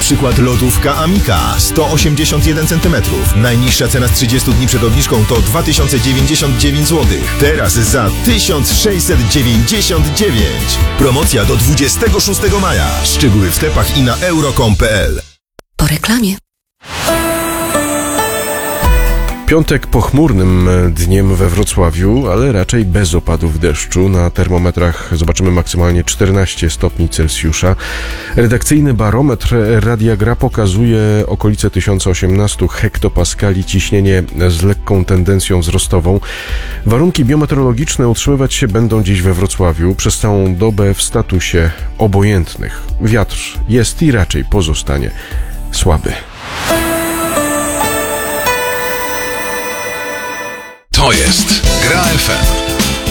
przykład lodówka Amika 181 cm. Najniższa cena z 30 dni przed obniżką to 2099 zł. Teraz za 1699. Promocja do 26 maja. Szczegóły w sklepach i na euro.com.pl. Po reklamie. Piątek pochmurnym dniem we Wrocławiu, ale raczej bez opadów deszczu. Na termometrach zobaczymy maksymalnie 14 stopni Celsjusza. Redakcyjny barometr Radia Gra pokazuje okolice 1018 hektopaskali, ciśnienie z lekką tendencją wzrostową. Warunki biometeorologiczne utrzymywać się będą dziś we Wrocławiu przez całą dobę w statusie obojętnych. Wiatr jest i raczej pozostanie słaby. To jest Gra FM.